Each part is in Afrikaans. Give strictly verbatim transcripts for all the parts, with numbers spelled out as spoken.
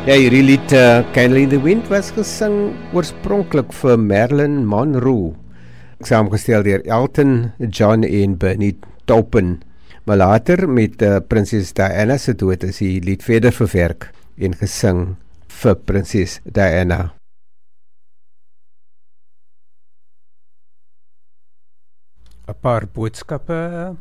Ja, hierdie lied uh, Candle in the Wind was gesing oorspronklik vir Marilyn Monroe, saamgestel deur Elton John en Bernie Taupin. Maar later met uh, Prinses Diana se dood is die lied verder verwerk en gesing vir Prinses Diana. Een paar boodskappe.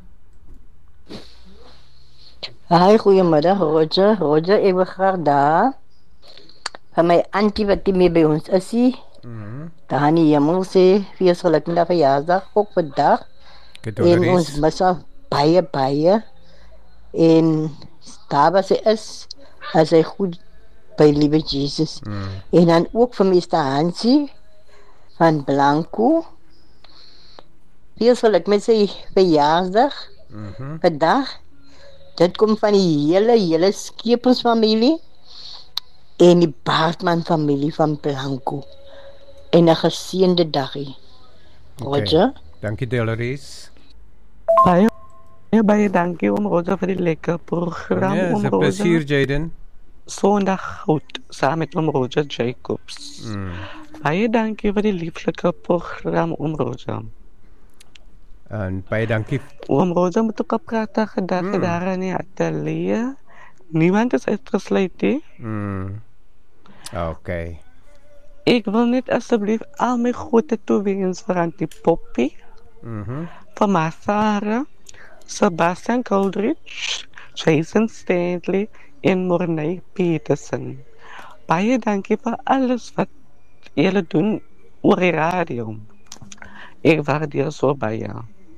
Hi, goeiemiddag Roger. Roger, ek wil graag daar van my auntie wat nie meer by ons is nie. Mm-hmm. Daar nie hemel sê, wees gelukkig met haar verjaarsdag, ook vandag. En ons mis haar baie, baie. En daar waar sy is, is sy goed by Liewe Jesus. Mm. En dan ook vir meester Hansie van Blanco. Wees gelukkig met sy verjaarsdag, mm-hmm. vandag. Dit kom van die hele, hele Skepensfamilie en die Baartman familie van Blanco. En 'n geseënde dagie. Roger. Okay. Dankie Delores. Baie, baie dankie om Roger vir die lekker program. Ja, is 'n plesier Jaden. Sondag goed, saam met om Roger Jacobs. Mm. Baie dankie vir die lieflike program om Roger. En baie dankie. Oom Roger moet ook praat gedag mm. daar in die atelier. Niemand is uitgesluit nie. Mm. Okay. Ek wil net asseblief al my groete toewens vir Auntie Poppy, mm-hmm. vir Masara, Sebastian Goldrich, Jason Stanley en Morney Peterson. Baie dankie vir alles wat julle doen oor die radio. Ek waardeer so baie.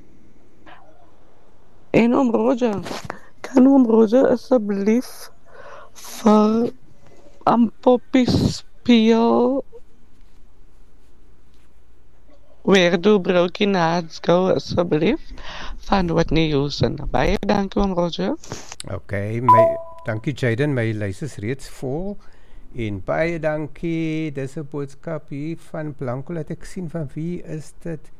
En oom Roger, kan oom Roger asseblief vir Am Poppy speel Where Do Broken Hearts Go asseblief van Whitney Houston. Baie dankie oom Roger. Okay, my, dankie Jaden, my lys is reeds vol. En baie dankie, dis 'n boodskap hier van Blanco, laat ek sien van wie is dit?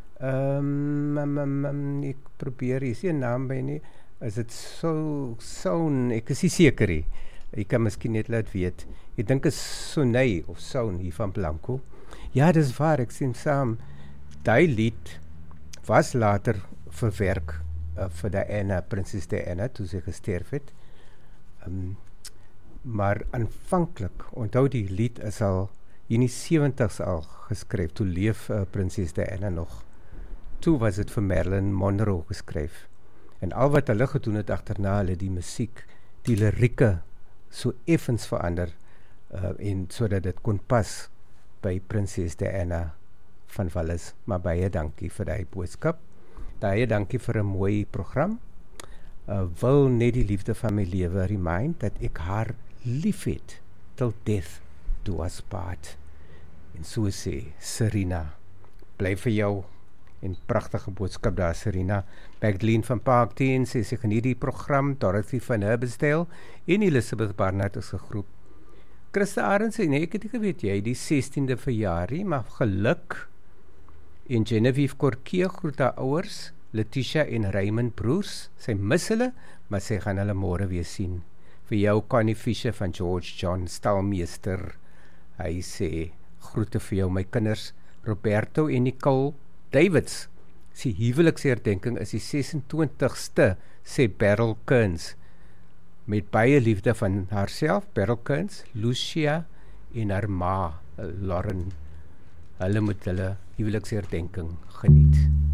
Um, um, um, um, ek probeer, hier is die naam by nie, is dit so, Soun, ek is nie seker nie, ek kan miskien net laat weet, ek dink is Sonei of Soun hier van Blanco. Ja, dis waar, ek sien saam, die lied was later verwerk uh, vir Diana, Prinses Diana, toe sy gesterf het, um, maar aanvanklik, onthou die lied is al in die sewentig's al geskryf, toe leef uh, Prinses Diana nog. Toe was het vir Marilyn Monroe geskryf. En al wat hulle gedoen het agterna hulle die musiek, die lirieke so effens verander uh, en sodat dit kon pas by Prinses Diana van Wallis. Maar baie dankie vir die boodskap. Baie dankie vir 'n mooi program. Uh, wil net die liefde van my lewe remind dat ek haar lief het till death do us part. En so sê Serena, bly vir jou. En pragtige boodskap daar, Serena. Magdalene van Parkteen sê sy geniet die program, Dorothy van Herbesdale en Elizabeth Barnard is gegroep. Christa Arends sê, nee, ek het nie geweet jy, die sestiende verjaarie, maar geluk. En Genevieve Korkee groet haar ouers, Letitia en Raymond broers, sy mis hulle, maar sy gaan hulle môre weer sien. Vir jou Connie Fisher van George John, stalmeester, hy sê, groete vir jou my kinders, Roberto en Nicole Davids, sy huweliksherdenking is die ses-en-twintigste, sê Beryl Kearns, met baie liefde van haarself, Beryl Kearns, Lucia en haar ma, Lauren. Hulle moet hulle huweliksherdenking geniet.